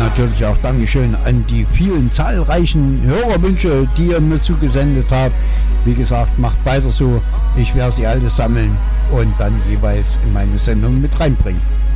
natürlich auch Dankeschön an die vielen zahlreichen Hörerwünsche, die ihr mir zugesendet habt. Wie gesagt, macht weiter so. Ich werde sie alle sammeln und dann jeweils in meine Sendung mit reinbringen.